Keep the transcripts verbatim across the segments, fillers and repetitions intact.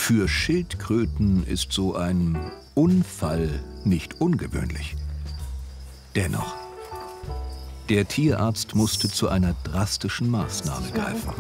Für Schildkröten ist so ein Unfall nicht ungewöhnlich. Dennoch, der Tierarzt musste zu einer drastischen Maßnahme greifen.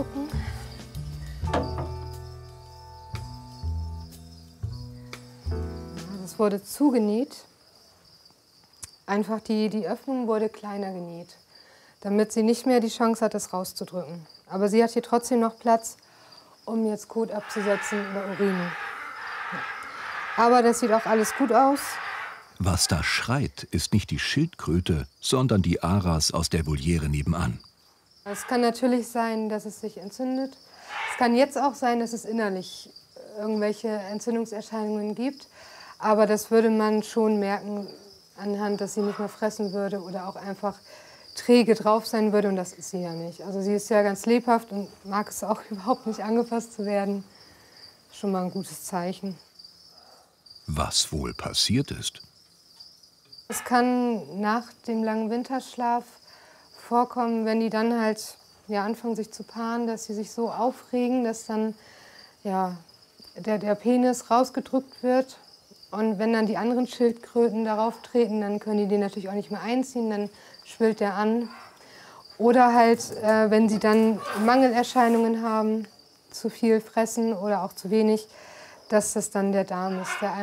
Es wurde zugenäht. Einfach die, die Öffnung wurde kleiner genäht, damit sie nicht mehr die Chance hat, das rauszudrücken. Aber sie hat hier trotzdem noch Platz, um jetzt Kot abzusetzen oder Urin. Ja. Aber das sieht auch alles gut aus. Was da schreit, ist nicht die Schildkröte, sondern die Aras aus der Voliere nebenan. Es kann natürlich sein, dass es sich entzündet. Es kann jetzt auch sein, dass es innerlich irgendwelche Entzündungserscheinungen gibt. Aber das würde man schon merken, anhand, dass sie nicht mehr fressen würde oder auch einfach träge drauf sein würde. Und das ist sie ja nicht. Also sie ist ja ganz lebhaft und mag es auch überhaupt nicht angefasst zu werden. Schon mal ein gutes Zeichen. Was wohl passiert ist? Es kann nach dem langen Winterschlaf vorkommen, wenn die dann halt ja, anfangen sich zu paaren, dass sie sich so aufregen, dass dann ja, der, der Penis rausgedrückt wird. Und wenn dann die anderen Schildkröten darauf treten, dann können die den natürlich auch nicht mehr einziehen, dann schwillt der an. Oder halt, äh, wenn sie dann Mangelerscheinungen haben, zu viel fressen oder auch zu wenig, dass das dann der Darm ist, der